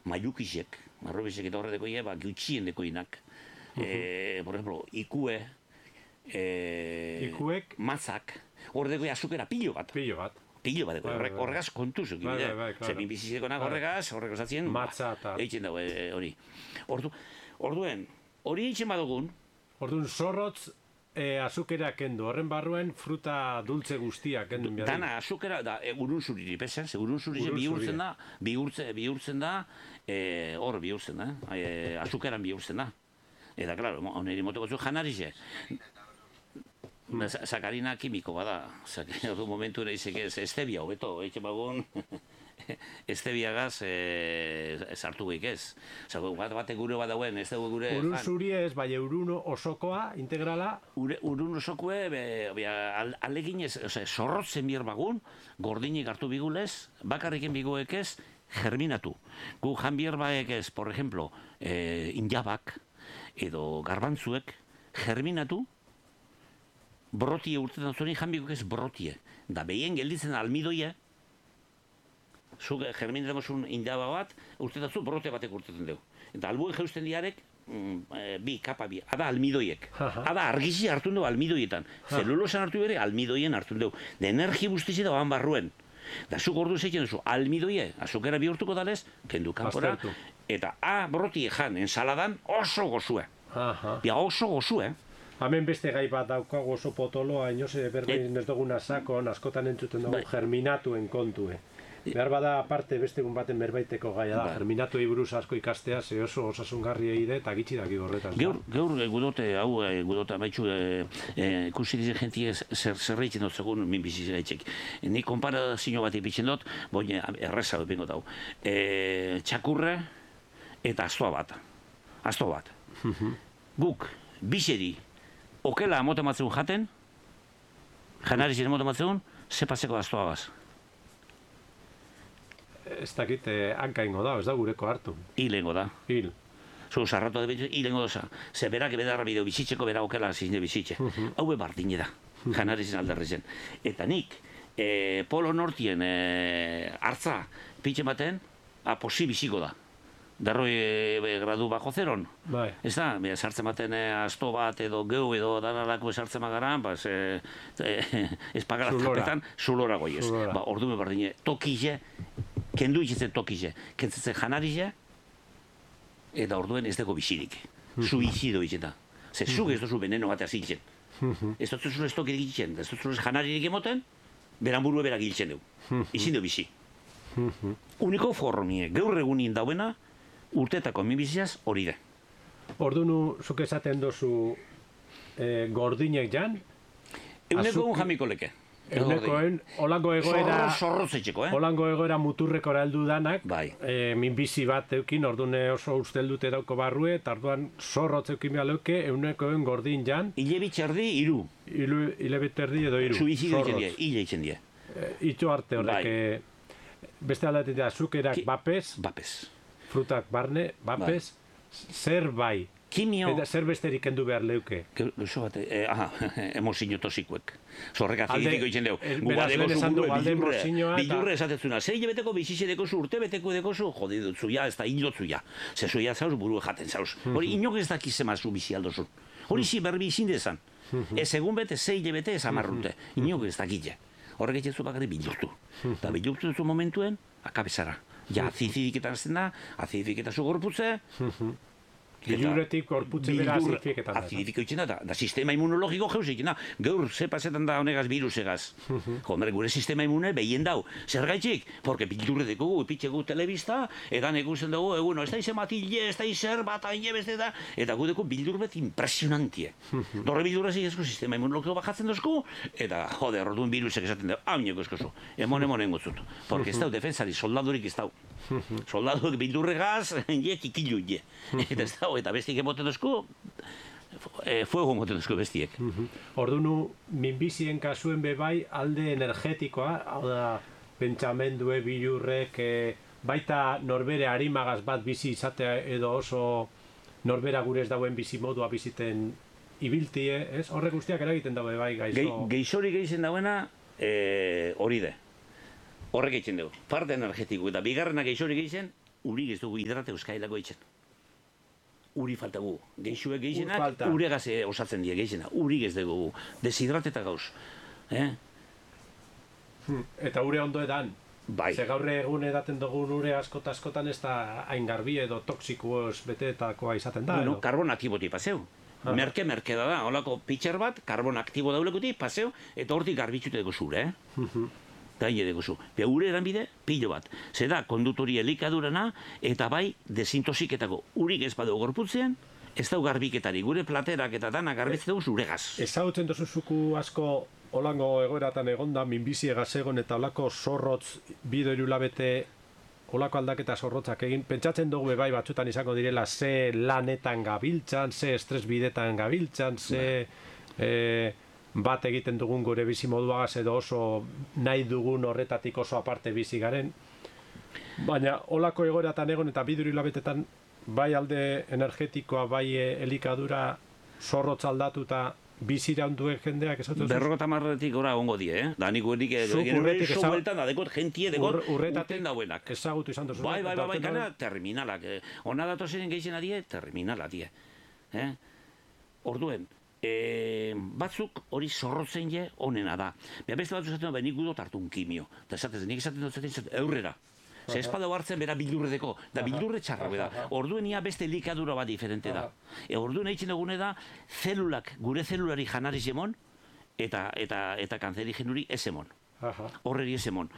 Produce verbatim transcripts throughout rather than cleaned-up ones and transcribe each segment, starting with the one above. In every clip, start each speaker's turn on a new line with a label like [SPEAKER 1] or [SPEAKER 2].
[SPEAKER 1] maiukisek, marrobisek eta horreteko ia, ba, gutxien dekoinak. Eh, por ejemplo, ikue, eh,
[SPEAKER 2] ikuek,
[SPEAKER 1] matzak, horreteko azukera pilo bat.
[SPEAKER 2] Pilo bat.
[SPEAKER 1] Pilo bat, horregaz kontuzuk. Zemin bizizekonak horregaz, horregaz atzien,
[SPEAKER 2] matza eta...
[SPEAKER 1] eitzen dago hori. Orduen, hori eitzen badugun.
[SPEAKER 2] Orduan, zorrotz, E, azukera kendu, horren barruen fruta dultze guztia kendu.
[SPEAKER 1] Dana azukera, da, e, urun zuriri, pesen, ze urun zuriri bihurtzen da, bihurtzen, bihurtzen da, e, hor bihurtzen da, e, azukeran bihurtzen da. Eta, klaro, oneri moteko zu janarize. Sakarina kimiko bada, hori momentu ere izek ez, estebia, hobeto, eitzen bagun, estebiagaz sartu geik ez. Zago, bat bate gure bat dauen, ez dugu gure...
[SPEAKER 2] Urun zuri ez, bai, urun osokoa, integrala?
[SPEAKER 1] Urun osokoe, alegin ez, zorrotzen bier bagun, gordinik hartu bigulez, bakarriken biguek ez, germinatu. Gu jan bier baek ez, por ejemplo, injabak, edo garbantzuek, germinatu, brotie urtetan zuen jan biguek ez brotie. Da behien gelditzen almidoia, zuk germinatzen zuen indaba bat, urtetatzu brote batek urtetan dugu. Eta albuen jeusten diarek, bi, kapa bi, ada almidoiek. Ada argizi hartun dugu almidoietan. Zelulosan hartu bere, almidoien hartun dugu. De energi guztizi da oan barruen. Da zuk ordu zeitzen duzu, almidoie, azukera bihurtuko dalez, kendu kanpora, eta a, brotie jan, ensaladan oso gozue. Bia oso gozue,
[SPEAKER 2] Hemen beste gai bat daukago oso potoloa, inoz berbein ez duguna sakon, askotan entzuten dugu germinatuen kontue. Behar bada aparte beste egun baten berbaiteko gaia da, germinatu buruz asko ikastea, ze oso osasungarri egide eta gitxi daki horretan.
[SPEAKER 1] Gaur, gaur gudote, hau gudote amaitxu, ikusi dizen jentie zerreitzen dut segun min bizizera etxek. Ni konparazio bat ipitzen dut, boi erreza dut bingot hau. Txakurre eta astoa bat. Asto bat. Guk, bizeri, okela amote matzeun jaten, janarizien amote matzeun, zepazeko astoagaz.
[SPEAKER 2] Ez dakit, hanka ingo da, ez da gureko hartu.
[SPEAKER 1] Hil ingo da.
[SPEAKER 2] Hil.
[SPEAKER 1] Zu sarratu da bitu, hil ingo da. Ze berak bedarra bideo bizitzeko, bera okela zizne bizitze. Hau bardine da, janarizien alderrezen. Eta nik, Polo Nortien hartza pitxe baten, aposi biziko da. Darroi gradu bako zeron. Ez da, sartzen baten asto bat edo geu edo danarako sartzen magaran, ez pagara tapetan, zulora goiez. Ordu me bardine, tokize, kendu itxetzen tokize, kentzetzen janarize, eta orduen ez dago bizirik. Zu izido itxeta. Ze zuk ez dozu veneno batea zintzen. Ez dut zuen ez tokirik itxen, ez dut zuen janaririk emoten, beran burue berak hiltzen dugu. Izin du bizi. Uniko forronie, gaur egunin dauena, urtetako minbiziaz hori da.
[SPEAKER 2] Ordunu, zuk esaten dozu gordinek jan?
[SPEAKER 1] Euneko egun jamiko leke.
[SPEAKER 2] Eunekoen, holango egoera...
[SPEAKER 1] Zorrotzetxeko, eh?
[SPEAKER 2] Holango egoera muturrekora heldu danak, minbizi bat eukin, ordune oso usteldute dauko barrue, eta orduan zorrotz eukin behar leuke, eunekoen gordin jan...
[SPEAKER 1] Ile bitxerdi, iru.
[SPEAKER 2] Ile bitxerdi edo iru.
[SPEAKER 1] Zu izi ditzen die, ile itzen die.
[SPEAKER 2] Itxo arte horrek, beste aldatik da, zukerak bapes...
[SPEAKER 1] Bapes.
[SPEAKER 2] Frutak barne, bapes, zer bai.
[SPEAKER 1] Kimio...
[SPEAKER 2] Eta zer besterik kendu behar leuke.
[SPEAKER 1] Luzo bat, aha, emozio tosikuek. Zorrek azidifiko itzen leu.
[SPEAKER 2] Beraz, lehen esan du, alde emozioa eta...
[SPEAKER 1] Bildurre esatetzuna, zer hilabeteko bizize dekozu, urte beteko dekozu, jodi dut zuia, ez da hildot zuia. Zer zuia zauz, buru jaten zauz. Hori, inok ez dakiz emazu bizi aldozun. Hori zi berbi izin dezan. Ez egun bete, zei hilabete ez amarrute. Inok ez dakitze. Horrek etxezu bakari bildurtu. Eta bildurtu duzu momentuen, akabezara. Ja, azidifiketan azten da, azidifiketan zu gorputze.
[SPEAKER 2] Bilurretik gorputze bera azidifiketan da.
[SPEAKER 1] Azidifikoitzen da, da sistema immunologiko jeuz egin da. Gaur, ze pasetan da honegaz virusegaz. Jomere, gure sistema immune behien dau. Zer gaitxik? Porque bildurre dugu, epitxegu telebista, edan ekusten dugu, eguno, ez da ize matille, ez da izer bat aile beste da, eta gu dugu bildurret impresionantie. Dorre bildurre zigezko sistema immunologiko bajatzen dozku, eta jode, orduen virusek esaten dugu, hau nioko eskozu, emon emonen gotzut. Porque ez dau defensari, soldadurik ez dau. Soldaduek bildurregaz, je, kikilu, je. Eta ez dau, eta bestik emoten dozku, fuego emoten dozku bestiek.
[SPEAKER 2] Ordunu, minbizien kasuen bebai alde energetikoa, hau da, pentsamendue, bilurrek, baita norbere harimagaz bat bizi izatea edo oso norbera gure ez dauen bizi modua biziten ibiltie, ez? Horrek guztiak eragiten daue bai gaizo.
[SPEAKER 1] Geizori geizen dauena hori de. Horrek egiten dugu. Parte energetiko eta bigarrena geixori geizen uri ez dugu hidrate euskailako eitzen. Uri falta gu. Geixuek geixenak,
[SPEAKER 2] falta.
[SPEAKER 1] uregaz osatzen die geixena. Uri ez dugu. Deshidrateta gauz. Eh?
[SPEAKER 2] Eta ure ondo edan.
[SPEAKER 1] Bai.
[SPEAKER 2] Ze gaur egun edaten dugun ure askota askotan ez da hain garbi edo toksikoz beteetakoa izaten da.
[SPEAKER 1] Bueno,
[SPEAKER 2] edo?
[SPEAKER 1] karbon aktiboti paseu. Merke, merke da da, holako pitxer bat, karbon aktibo daulekuti, paseu, eta hortik garbitxute dugu zure, eh? Da hile dugu zu. Be, ure eran bide, pilo bat. Ze da, kondutori elikadurana, eta bai, desintoxiketako urik ez badu gorputzean, ez dau garbiketari, gure platerak eta dana garbitzen dugu zuregaz.
[SPEAKER 2] Ezagutzen dozuzuku asko holango egoeratan egonda, minbizi egaz egon eta holako zorrotz bido irulabete holako aldaketa zorrotzak egin, pentsatzen dugu bai batzutan izango direla ze lanetan gabiltzan, ze estres bidetan gabiltzan, ze e, bat egiten dugun gure bizi moduagaz edo oso nahi dugun horretatik oso aparte bizi garen. Baina holako egoeratan egon eta bido irulabetetan bai alde energetikoa, bai elikadura zorrotz aldatuta bizira onduen jendeak esatu
[SPEAKER 1] Berrogota marretik gora ongo die, eh? Da nik urrik
[SPEAKER 2] urretik
[SPEAKER 1] so bueltan da dekot gentie dekot
[SPEAKER 2] urretatik
[SPEAKER 1] urten dauenak.
[SPEAKER 2] Ezagutu izan duzu.
[SPEAKER 1] Bai, bai, bai, bai, kana terminalak. Eh? Ona datozen geixen adie, terminala die. Eh? Orduen, eh, batzuk hori zorrotzen je onena da. Bea beste batzu esaten da, nik gudot hartun kimio. Eta esatez, nik esaten dut zaten, eurrera. Ze espada hartzen bera bildurre deko, da bildurre txarra da. Orduen ia beste elikadura bat diferente da. E orduen eitzen dugune da, zelulak, gure zelulari janari zemon, eta, eta, eta kanzerigenuri ez emon. Horreri ez emon.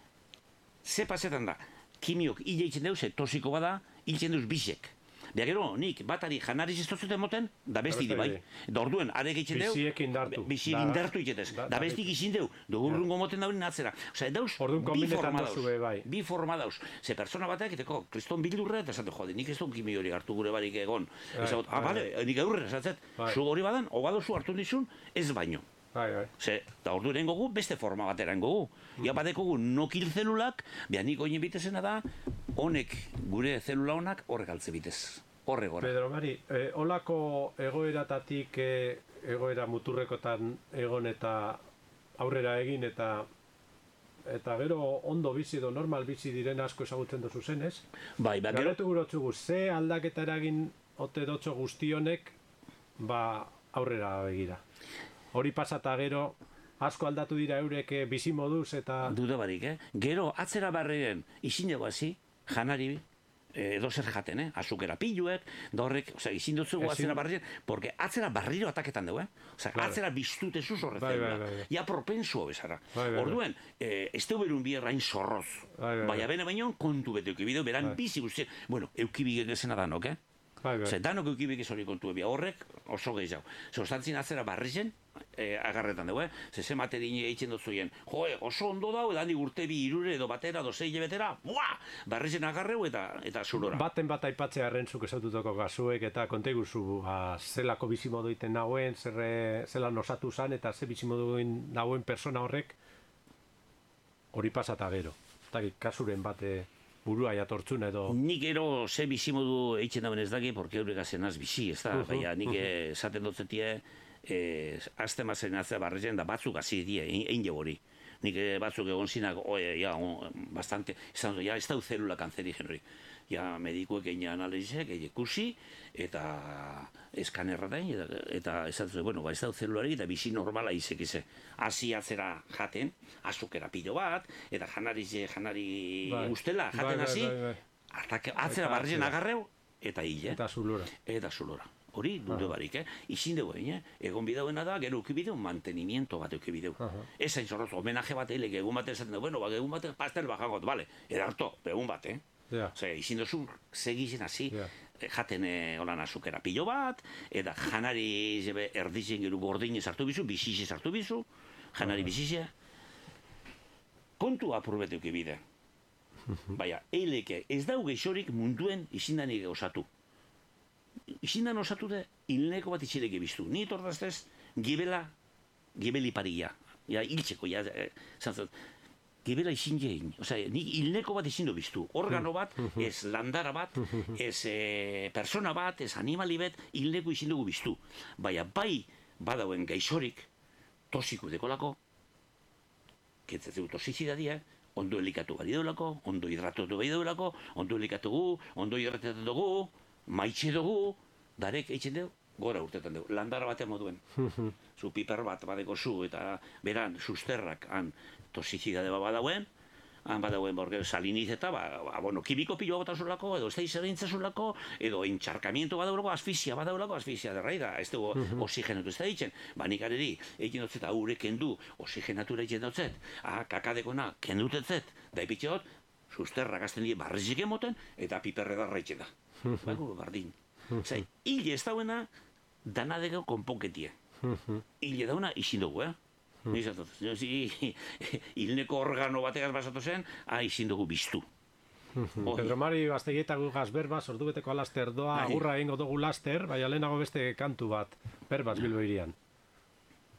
[SPEAKER 1] Ze pasetan da, kimiok hile eitzen deuz, tosiko bada, hiltzen deuz bisek. Bea gero, nik batari janariz ez totzuten moten, da besti di bai. Da orduen, arek eitzen deu,
[SPEAKER 2] Biziek indartu.
[SPEAKER 1] Biziek indartu iketez. Da bestik izin deu, dugurrungo moten dauen natzera. Osea, dauz, bi forma dauz.
[SPEAKER 2] Bai.
[SPEAKER 1] Bi forma dauz. Ze persona batek, eteko, kriston bildurre, eta esate, jode, nik ez dut kimi hori hartu gure barik egon. Ezagut, ah, bale, nik eurre, esatzet, zu hori badan, obadozu hartu dizun, ez baino.
[SPEAKER 2] Bai, bai.
[SPEAKER 1] Ze, da ordu erengo gu, beste forma bat erengo gu. Ia badekogu nokil zelulak, behar nik oinen bitezena da, honek, gure zelula honak, horrek altze bitez. Horre gora.
[SPEAKER 2] Pedro Mari, eh, olako egoeratatik eh, egoera muturrekotan egon eta aurrera egin eta eta gero ondo bizi edo normal bizi diren asko ezagutzen dozu zenez.
[SPEAKER 1] Bai, ba, gero...
[SPEAKER 2] Galetu gurotzugu, ze aldaketa eragin ote dotxo guztionek ba aurrera begira. Hori pasata gero asko aldatu dira eurek eh, bizi moduz eta...
[SPEAKER 1] Duda barik, eh? Gero, atzera barriren, izin dugu hazi, janari, edo zer jaten, eh? Azukera piluek, da horrek, osea, izin dutzugu atzera barrien, porque atzera barriro ataketan dugu, eh? Osea, claro. Atzera biztute zuz horret
[SPEAKER 2] bai,
[SPEAKER 1] zelula.
[SPEAKER 2] bai, bai.
[SPEAKER 1] Ja propensuo bezara.
[SPEAKER 2] Bai, bai,
[SPEAKER 1] Orduen, eh, ez deu berun bierrain zorroz.
[SPEAKER 2] Bai, bai,
[SPEAKER 1] Baina bene baino, kontu bete eukibideo, beran
[SPEAKER 2] bai.
[SPEAKER 1] bizi guztien. Bueno, eukibigek esena danok, eh?
[SPEAKER 2] Bai, bai.
[SPEAKER 1] Ose, danok eukibik ez hori kontu ebia, horrek oso gehiago. Zostantzin atzera barrizen, eh, agarretan dugu, eh? Zeze materin eitzen dutzuien, jo, oso ondo dau, edani urte bi irure edo batera, edo zei betera, buah! Barrizen agarreu eta eta zulora.
[SPEAKER 2] Baten bat aipatzea rentzuk esatutako gazuek eta konteguzu ba, zelako bizimodu iten nagoen, zer, zelan osatu zan eta ze bizimodu nagoen persona horrek hori pasata gero. Eta kasuren bate burua jatortzun edo...
[SPEAKER 1] Nik ero ze bizimodu eitzen dauen ez daki, porque eurek azenaz bizi, ez da? Baina nik esaten dutzetie, eh, azte mazen atzea barrezen da batzuk hasi die, egin jo hori. Nik batzuk egon zinak, oe, ja, bastante, izan du, ja, ez dau zelula kanzerigen hori. Ja, medikuek egin analizek, egin ikusi, eta eskanerra da, eta, eta esan zuen, bueno, ba, ez dau zelulari, eta bizi normala izek ize. Hasi atzera jaten, azukera pilo bat, eta janari, janari
[SPEAKER 2] bai.
[SPEAKER 1] ustela, jaten
[SPEAKER 2] bai,
[SPEAKER 1] hasi,
[SPEAKER 2] bai, bai, bai.
[SPEAKER 1] atzera barrien agarreu, eta hile.
[SPEAKER 2] Eta zulura.
[SPEAKER 1] Eta zulora. Hori, dute barik, eh? Izin dugu, eh? Egon bidauena da, gero ukibideu, mantenimiento bat ukibideu. Ez hain zorroz, homenaje bat eilek, egun bat esaten dugu, bueno, ba, egun bat pastel bajangot, bale, edarto, egun bat, eh?
[SPEAKER 2] Ja.
[SPEAKER 1] Ose, izin duzu, segizen hasi,
[SPEAKER 2] Ja.
[SPEAKER 1] jaten eh, holan azukera pilo bat, eta janari zebe, erdizen gero gordinez hartu bizu, bizize hartu bizu, janari bizizea. Kontu apurbete ukibide. Baina, eileke, ez dau geixorik munduen izindanik osatu. Izindan osatu de, hilneko bat itxileke biztu. Ni tordaztez, gibela, gibeli paria. Ja, hiltzeko, ja, eh, zantzat, gibela izin jein. Osea, ni hilneko bat izin du biztu. Organo bat, ez landara bat, ez eh, persona bat, ez animali bat, hilneko izin dugu biztu. Baina, bai, badauen gaixorik, tosiku dekolako, ketzetzeu tosizidadia, ondo elikatu bari daulako, ondo hidratatu bari daulako, ondo elikatu gu, ondo hidratatu dugu, maitxe dugu, darek eitzen dugu, gora urtetan dugu, landara batean moduen. Zu piper bat badeko zu, eta beran, susterrak, han, tosizidade bat badauen, han badauen borgero saliniz eta, ba, ba, bueno, kimiko pilo gota zulako, edo ez da izerintza zulako, edo entxarkamiento badaulako, asfixia badaulako, asfixia derraida, ez dugu oxigenatu ez da ditzen. Ba, nik areri, egin dotzet, haure kendu, oxigenatura egin dotzet, ah, kakadekona, kendutetzet, da ipitxot, susterrak azten dira barrizik emoten, eta piperre darra itxe da. Bago, bardin. Zai, hile ez dauena, danadeko konponketie. Hile dauna, izin dugu, eh? Hilneko organo bategaz basatu zen, ah, izin dugu biztu.
[SPEAKER 2] Pedro Mari Bastegietako gaz berbaz, ordu beteko alaster doa, agurra egingo dugu laster, baina lehenago beste kantu bat, berbaz Bilbo irian.